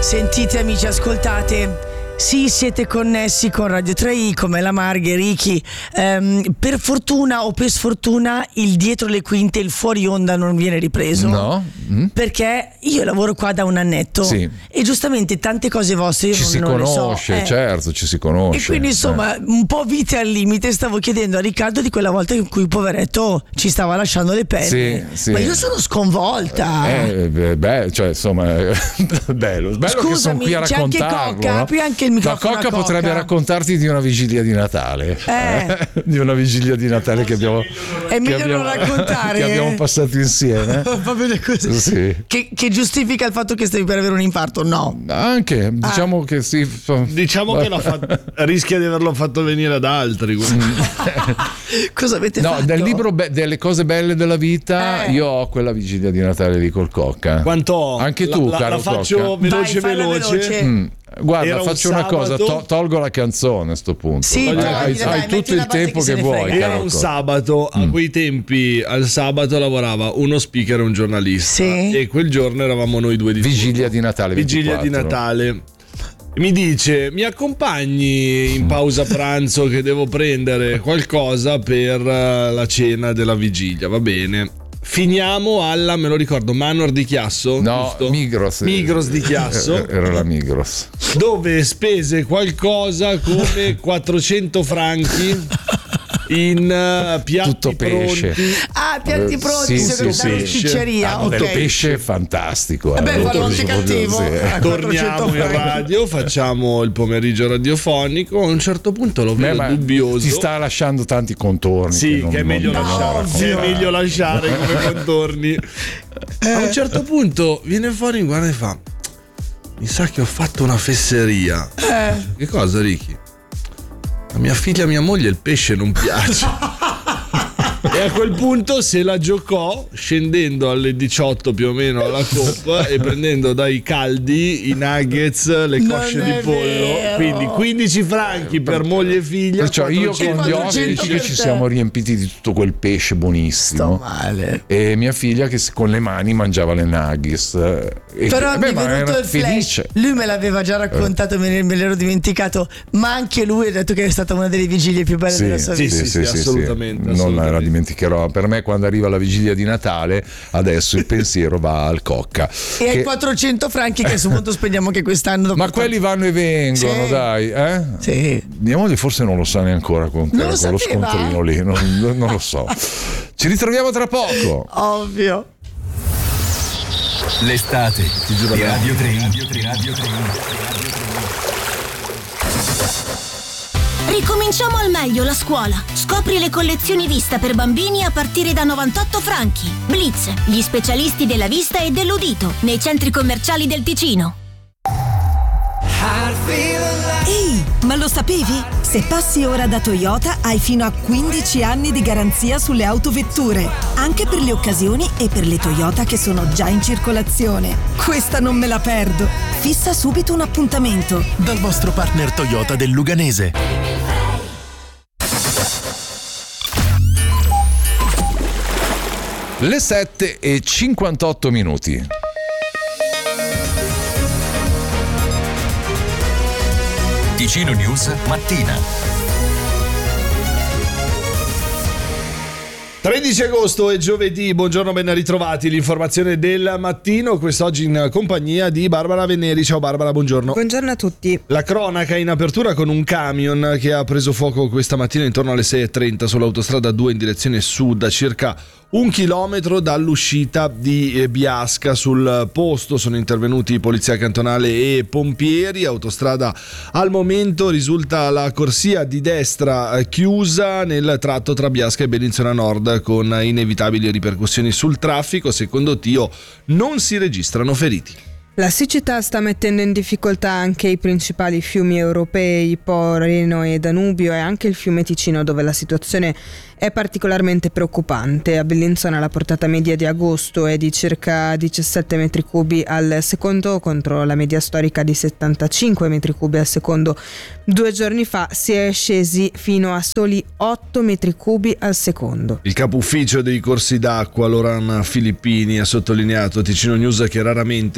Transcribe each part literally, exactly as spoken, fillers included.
Sentite amici, ascoltate. Sì, siete connessi con Radio tre i come la Marghe, Ricky. Um, per fortuna o per sfortuna il dietro le quinte, il fuori onda non viene ripreso. No. Mm. Perché io lavoro qua da un annetto, sì. E giustamente tante cose vostre io ci non, si non conosce, le so. Eh. certo, ci si conosce. E quindi insomma, eh. un po' vite al limite. Stavo chiedendo a Riccardo di quella volta in cui poveretto ci stava lasciando le penne. Sì, sì. Ma io sono sconvolta. Eh, beh, cioè insomma, bello, bello. Scusami, che sono qui a c'è anche raccontarlo. Cocca, no? apri anche il microfono. La Cocca Cocca potrebbe raccontarti di una vigilia di Natale, eh. Eh, di una vigilia di Natale che abbiamo, è meglio che abbiamo, non raccontare, che abbiamo passato insieme. Va bene così. Sì. Che, che giustifica il fatto che stavi per avere un infarto? No, anche diciamo ah. che sì. Diciamo che l'ha fatto, rischia di averlo fatto venire ad altri. Cosa avete no, fatto? Nel libro be- delle cose belle della vita, eh. io ho quella vigilia di Natale di col Cocca. Quanto ho? Anche tu, la, caro la faccio Cocca. veloce Vai, veloce. veloce. Mm. Guarda, Era faccio un una cosa, sabato. to- tolgo la canzone a sto punto. Sì, hai, dai, hai, dai, hai dai, tutto il tempo che, che vuoi. Era caro un Cocca. sabato, a Mm. quei tempi al sabato lavorava uno speaker e un giornalista. Sì. E quel giorno eravamo noi due di Vigilia di Natale Vigilia ventiquattro. di Natale. Mi dice: mi accompagni in pausa pranzo che devo prendere qualcosa per la cena della vigilia? Va bene. Finiamo alla, me lo ricordo, Manor di Chiasso? No, giusto? Migros. Migros di Chiasso. Era la Migros. Dove spese qualcosa come quattrocento franchi in uh, piatti tutto pesce. pronti. Ah, piatti pronti, sì, sì, sì, sì, sì. pizzeria, Ah, ok. del pesce fantastico. Eh beh, eh, farò anche cattivo. sì. Eh, Torniamo in radio, facciamo il pomeriggio radiofonico. A un certo punto lo vedo Beh, dubbioso. Ti sta lasciando tanti contorni. Sì, che, non, che è meglio non lasciare, che è meglio lasciare come contorni. A un certo punto viene fuori, guarda e fa: mi sa che ho fatto una fesseria. Eh. Che cosa, Ricky? A mia figlia e mia moglie il pesce non piace. E a quel punto se la giocò scendendo alle diciotto più o meno alla coppa e prendendo dai caldi i nuggets, le Non cosce è di pollo. vero. Quindi quindici franchi per moglie e figlia. Perciò io con gli quattrocento ospiti per ci te. siamo riempiti di tutto quel pesce buonissimo. Sto male. E mia figlia che con le mani mangiava le nuggets. E Però beh, mi è ma venuto era il flash. felice. Lui me l'aveva già raccontato, me, ne- me l'ero dimenticato. Ma anche lui ha detto che è stata una delle vigilie più belle Sì, della sua sì, vita. sì, sì, assolutamente, Non assolutamente. la dimenticherò. Per me, quando arriva la vigilia di Natale, adesso il pensiero va al Cocca. E ai Che- quattrocento franchi che a suo punto spendiamo anche quest'anno. dopo Ma tanto- quelli vanno e vengono, Sì. dai. Eh? Sì. Mia moglie forse non lo sa neanche ancora con, te, Non lo con lo sapeva? scontrino lì. Non, non lo so. Ci ritroviamo tra poco. Ovvio. L'estate di Radio tre. Radio tre. Radio tre. Ricominciamo al meglio la scuola. Scopri le collezioni vista per bambini a partire da novantotto franchi. Blitz, gli specialisti della vista e dell'udito, nei centri commerciali del Ticino. Ehi, ma lo sapevi? Se passi ora da Toyota hai fino a quindici anni di garanzia sulle autovetture, anche per le occasioni e per le Toyota che sono già in circolazione. Questa non me la perdo. Fissa subito un appuntamento Dal vostro partner Toyota del Luganese. Le sette e cinquantotto minuti. Ticino News mattina. tredici agosto è giovedì, buongiorno, ben ritrovati. L'informazione del mattino, quest'oggi in compagnia di Barbara Veneri. Ciao Barbara, buongiorno. Buongiorno a tutti. La cronaca in apertura con un camion che ha preso fuoco questa mattina intorno alle sei e trenta sull'autostrada due in direzione sud, a circa un chilometro dall'uscita di Biasca. Sul posto sono intervenuti polizia cantonale e pompieri. Autostrada al momento risulta la corsia di destra chiusa nel tratto tra Biasca e Bellinzona Nord, con inevitabili ripercussioni sul traffico. Secondo Tio non si registrano feriti. La siccità sta mettendo in difficoltà anche i principali fiumi europei, Po, Reno e Danubio, e anche il fiume Ticino, dove la situazione è particolarmente preoccupante. A Bellinzona la portata media di agosto è di circa diciassette metri cubi al secondo, contro la media storica di settantacinque metri cubi al secondo. Due giorni fa si è scesi fino a soli otto metri cubi al secondo. Il capo ufficio dei corsi d'acqua, Loran Filippini, ha sottolineato a Ticino News che raramente si sono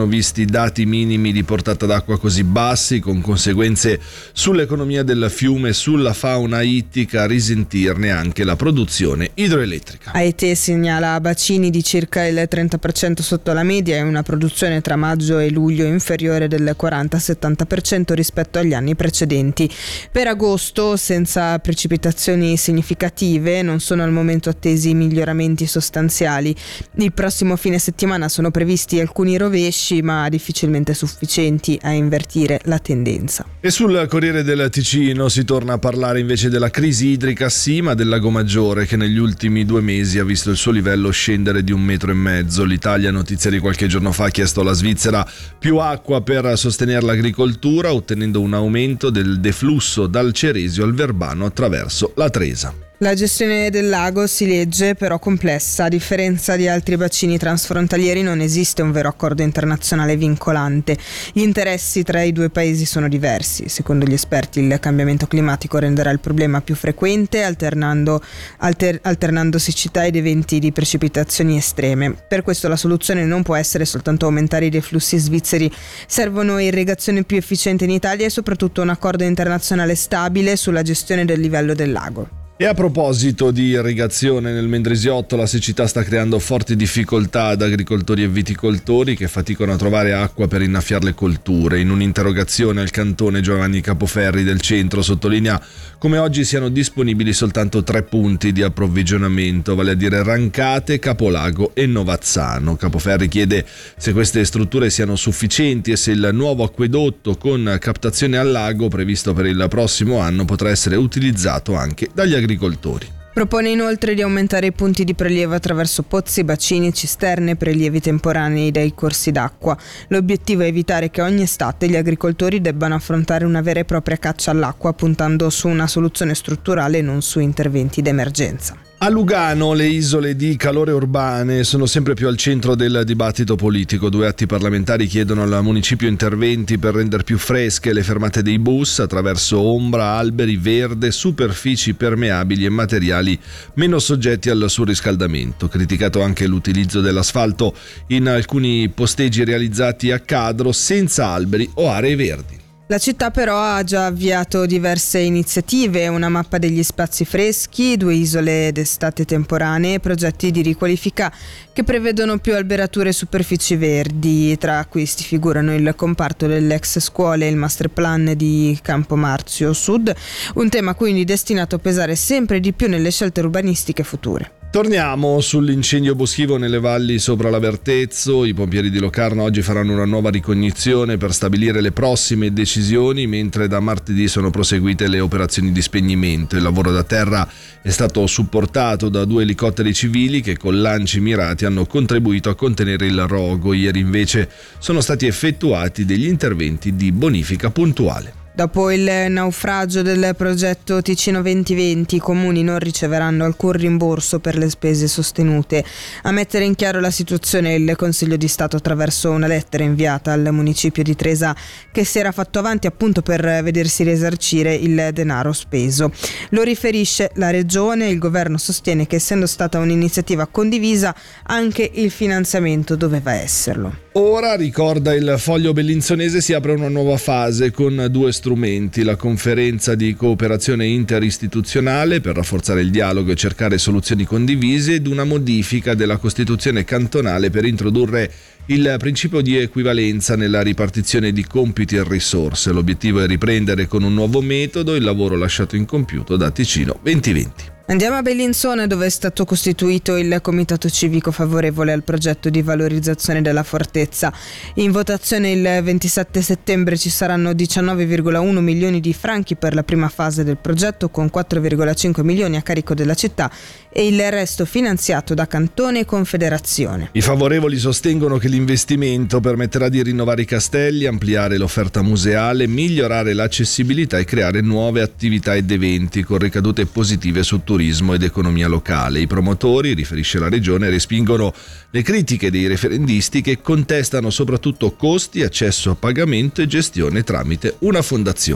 siano visti dati minimi di portata d'acqua così bassi, con conseguenze sull'economia del fiume e sulla fauna ittica, a risentirne anche la produzione idroelettrica. AET segnala bacini di circa il trenta per cento sotto la media e una produzione tra maggio e luglio inferiore del quaranta settanta per cento rispetto agli anni precedenti. Per agosto, senza precipitazioni significative, non sono al momento attesi miglioramenti sostanziali. Il prossimo fine settimana sono previsti alcuni rovesci, ma difficilmente sufficienti a invertire la tendenza. E sul Corriere del Ticino si torna a parlare invece della crisi idrica, sì, ma del Lago Maggiore, che negli ultimi due mesi ha visto il suo livello scendere di un metro e mezzo. L'Italia, notizia di qualche giorno fa, ha chiesto alla Svizzera più acqua per sostenere l'agricoltura, ottenendo un aumento del deflusso dal Ceresio al Verbano attraverso la Tresa. La gestione del lago, si legge, però complessa. A differenza di altri bacini transfrontalieri non esiste un vero accordo internazionale vincolante. Gli interessi tra i due paesi sono diversi. Secondo gli esperti il cambiamento climatico renderà il problema più frequente, alternando, alter, alternando siccità ed eventi di precipitazioni estreme. Per questo la soluzione non può essere soltanto aumentare i deflussi svizzeri. Servono irrigazione più efficiente in Italia e soprattutto un accordo internazionale stabile sulla gestione del livello del lago. E a proposito di irrigazione, nel Mendrisiotto la siccità sta creando forti difficoltà ad agricoltori e viticoltori che faticano a trovare acqua per innaffiare le colture. In un'interrogazione al cantone, Giovanni Capoferri del centro sottolinea come oggi siano disponibili soltanto tre punti di approvvigionamento, vale a dire Rancate, Capolago e Novazzano. Capoferri chiede se queste strutture siano sufficienti e se il nuovo acquedotto con captazione al lago previsto per il prossimo anno potrà essere utilizzato anche dagli agricoltori. agricoltori. Propone inoltre di aumentare i punti di prelievo attraverso pozzi, bacini, cisterne e prelievi temporanei dai corsi d'acqua. L'obiettivo è evitare che ogni estate gli agricoltori debbano affrontare una vera e propria caccia all'acqua, puntando su una soluzione strutturale e non su interventi d'emergenza. A Lugano le isole di calore urbane sono sempre più al centro del dibattito politico. Due atti parlamentari chiedono al municipio interventi per rendere più fresche le fermate dei bus attraverso ombra, alberi, verde, superfici permeabili e materiali meno soggetti al surriscaldamento. Criticato anche l'utilizzo dell'asfalto in alcuni posteggi realizzati a cadro senza alberi o aree verdi. La città però ha già avviato diverse iniziative, una mappa degli spazi freschi, due isole d'estate temporanee, progetti di riqualifica che prevedono più alberature e superfici verdi. Tra questi figurano il comparto delle ex scuole e il master plan di Campo Marzio Sud, un tema quindi destinato a pesare sempre di più nelle scelte urbanistiche future. Torniamo sull'incendio boschivo nelle valli sopra l'Avertezzo. I pompieri di Locarno oggi faranno una nuova ricognizione per stabilire le prossime decisioni, mentre da martedì sono proseguite le operazioni di spegnimento. Il lavoro da terra è stato supportato da due elicotteri civili che con lanci mirati hanno contribuito a contenere il rogo. Ieri invece sono stati effettuati degli interventi di bonifica puntuale. Dopo il naufragio del progetto Ticino duemilaventi, i comuni non riceveranno alcun rimborso per le spese sostenute. A mettere in chiaro la situazione il Consiglio di Stato attraverso una lettera inviata al municipio di Tresa, che si era fatto avanti appunto per vedersi risarcire il denaro speso. Lo riferisce la Regione. Il governo sostiene che, essendo stata un'iniziativa condivisa, anche il finanziamento doveva esserlo. Ora, ricorda il Foglio Bellinzonese, si apre una nuova fase con due strumenti: la conferenza di cooperazione interistituzionale per rafforzare il dialogo e cercare soluzioni condivise, ed una modifica della Costituzione cantonale per introdurre il principio di equivalenza nella ripartizione di compiti e risorse. L'obiettivo è riprendere con un nuovo metodo il lavoro lasciato incompiuto da Ticino duemilaventi. Andiamo a Bellinzona, dove è stato costituito il comitato civico favorevole al progetto di valorizzazione della fortezza. In votazione il ventisette settembre ci saranno diciannove virgola uno milioni di franchi per la prima fase del progetto, con quattro virgola cinque milioni a carico della città e il resto finanziato da Cantone e Confederazione. I favorevoli sostengono che l'investimento permetterà di rinnovare i castelli, ampliare l'offerta museale, migliorare l'accessibilità e creare nuove attività ed eventi con ricadute positive su turismo ed economia locale. I promotori, riferisce la Regione, respingono le critiche dei referendisti che contestano soprattutto costi, accesso a pagamento e gestione tramite una fondazione.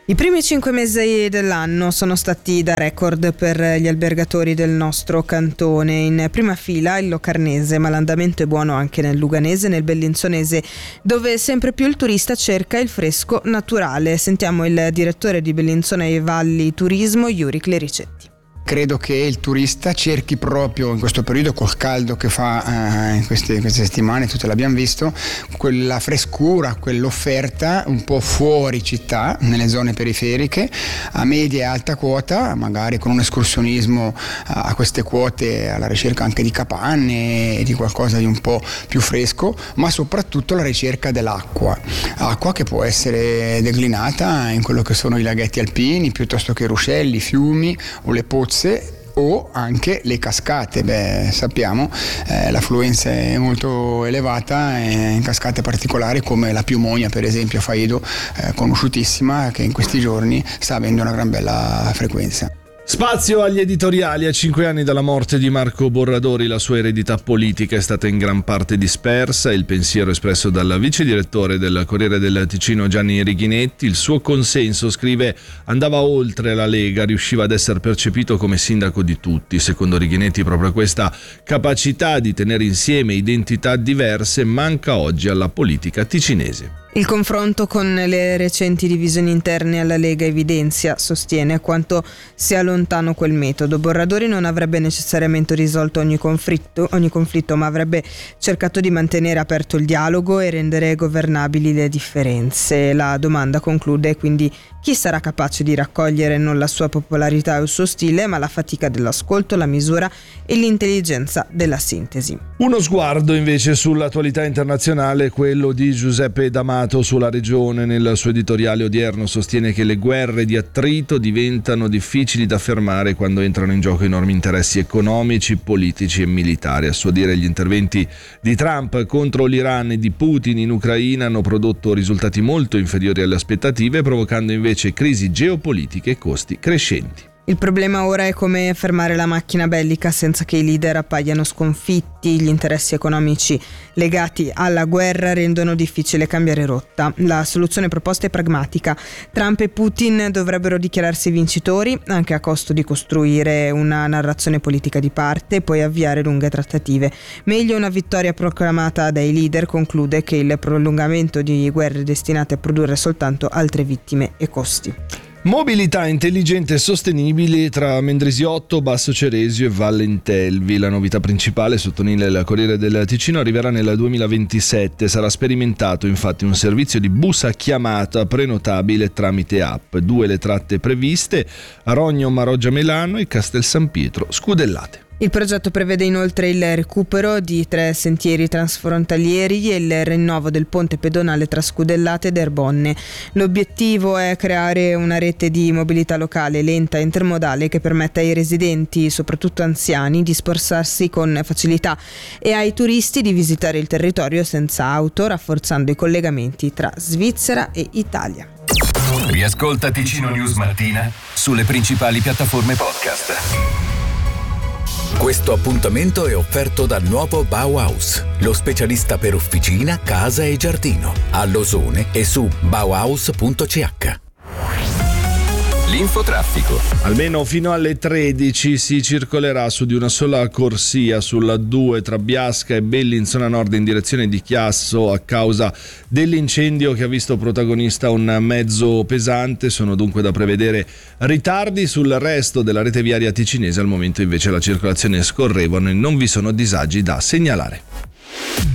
I primi cinque mesi dell'anno sono stati da record per gli albergatori del nostro cantone. In prima fila il Locarnese, ma l'andamento è buono anche nel Luganese e nel Bellinzonese, dove sempre più il turista cerca il fresco naturale. Sentiamo il direttore di Bellinzona e Valli Turismo, Yuri Clericetti. Credo che il turista cerchi proprio in questo periodo, col caldo che fa eh, in queste, queste settimane, tutte l'abbiamo visto, quella frescura, quell'offerta un po' fuori città, nelle zone periferiche, a media e alta quota, magari con un escursionismo a queste quote, alla ricerca anche di capanne e di qualcosa di un po' più fresco, ma soprattutto la ricerca dell'acqua, acqua che può essere declinata in quello che sono i laghetti alpini, piuttosto che i ruscelli, i fiumi o le pozze, o anche le cascate. Beh, sappiamo eh, l'affluenza è molto elevata eh, in cascate particolari come la Piumonia, per esempio a Faido, eh, conosciutissima, che in questi giorni sta avendo una gran bella frequenza. Spazio agli editoriali. A cinque anni dalla morte di Marco Borradori la sua eredità politica è stata in gran parte dispersa. Il pensiero espresso dal vice direttore del Corriere del Ticino Gianni Righinetti, il suo consenso, scrive, andava oltre la Lega, riusciva ad essere percepito come sindaco di tutti. Secondo Righinetti proprio questa capacità di tenere insieme identità diverse manca oggi alla politica ticinese. Il confronto con le recenti divisioni interne alla Lega evidenzia, sostiene, quanto sia lontano quel metodo. Borradori non avrebbe necessariamente risolto ogni conflitto, ogni conflitto, ma avrebbe cercato di mantenere aperto il dialogo e rendere governabili le differenze. La domanda, conclude, è quindi chi sarà capace di raccogliere non la sua popolarità o il suo stile, ma la fatica dell'ascolto, la misura e l'intelligenza della sintesi. Uno sguardo invece sull'attualità internazionale, quello di Giuseppe D'Amato sulla regione. Nel suo editoriale odierno sostiene che le guerre di attrito diventano difficili da fermare quando entrano in gioco enormi interessi economici, politici e militari. A suo dire, gli interventi di Trump contro l'Iran e di Putin in Ucraina hanno prodotto risultati molto inferiori alle aspettative, provocando invece crisi geopolitiche e costi crescenti. Il problema ora è come fermare la macchina bellica senza che i leader appaiano sconfitti. Gli interessi economici legati alla guerra rendono difficile cambiare rotta. La soluzione proposta è pragmatica. Trump e Putin dovrebbero dichiararsi vincitori, anche a costo di costruire una narrazione politica di parte e poi avviare lunghe trattative. Meglio una vittoria proclamata dai leader, conclude, che il prolungamento di guerre destinate a produrre soltanto altre vittime e costi. Mobilità intelligente e sostenibili tra Mendrisiotto, Basso Ceresio e Valle Intelvi. La novità principale, sottolinea il Corriere del Ticino, arriverà nel duemilaventisette. Sarà sperimentato infatti un servizio di bus a chiamata prenotabile tramite app. Due le tratte previste: Arogno Maroggia Melano e Castel San Pietro Scudellate. Il progetto prevede inoltre il recupero di tre sentieri transfrontalieri e il rinnovo del ponte pedonale tra Scudellate ed Erbonne. L'obiettivo è creare una rete di mobilità locale lenta e intermodale che permetta ai residenti, soprattutto anziani, di spostarsi con facilità e ai turisti di visitare il territorio senza auto, rafforzando i collegamenti tra Svizzera e Italia. Riascolta Ticino News Mattina sulle principali piattaforme podcast. Questo appuntamento è offerto dal nuovo Bauhaus, lo specialista per officina, casa e giardino, a Losone e su bauhaus punto c h. L'infotraffico. Almeno fino alle tredici si circolerà su di una sola corsia sulla due tra Biasca e Belli in zona nord in direzione di Chiasso a causa dell'incendio che ha visto protagonista un mezzo pesante. Sono dunque da prevedere ritardi sul resto della rete viaria ticinese. Al momento invece la circolazione è scorrevole e non vi sono disagi da segnalare.